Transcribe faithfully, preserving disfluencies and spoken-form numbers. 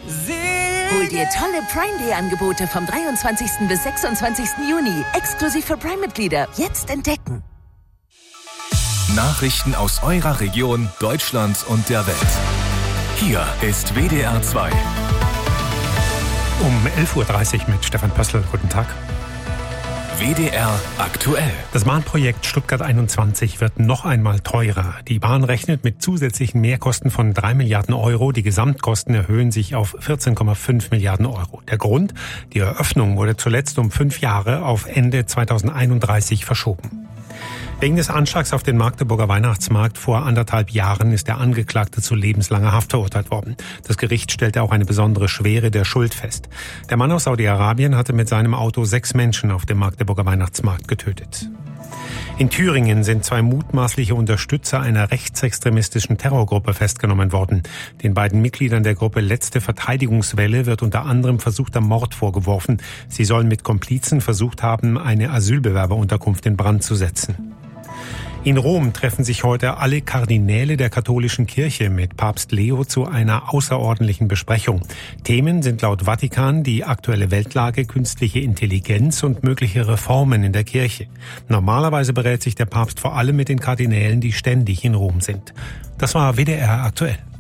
Hol dir tolle Prime-Day-Angebote vom dreiundzwanzigsten bis sechsundzwanzigsten Juni. Exklusiv für Prime-Mitglieder. Jetzt entdecken. Nachrichten aus eurer Region, Deutschland und der Welt. Hier ist W D R zwei. Um elf Uhr dreißig mit Stefan Pössl. Guten Tag. W D R aktuell. Das Bahnprojekt Stuttgart einundzwanzig wird noch einmal teurer. Die Bahn rechnet mit zusätzlichen Mehrkosten von drei Milliarden Euro. Die Gesamtkosten erhöhen sich auf vierzehn Komma fünf Milliarden Euro. Der Grund? Die Eröffnung wurde zuletzt um fünf Jahre auf Ende zweitausendeinunddreißig verschoben. Wegen des Anschlags auf den Magdeburger Weihnachtsmarkt vor anderthalb Jahren ist der Angeklagte zu lebenslanger Haft verurteilt worden. Das Gericht stellte auch eine besondere Schwere der Schuld fest. Der Mann aus Saudi-Arabien hatte mit seinem Auto sechs Menschen auf dem Magdeburger Weihnachtsmarkt getötet. In Thüringen sind zwei mutmaßliche Unterstützer einer rechtsextremistischen Terrorgruppe festgenommen worden. Den beiden Mitgliedern der Gruppe Letzte Verteidigungswelle wird unter anderem versuchter Mord vorgeworfen. Sie sollen mit Komplizen versucht haben, eine Asylbewerberunterkunft in Brand zu setzen. In Rom treffen sich heute alle Kardinäle der katholischen Kirche mit Papst Leo zu einer außerordentlichen Besprechung. Themen sind laut Vatikan die aktuelle Weltlage, künstliche Intelligenz und mögliche Reformen in der Kirche. Normalerweise berät sich der Papst vor allem mit den Kardinälen, die ständig in Rom sind. Das war W D R aktuell.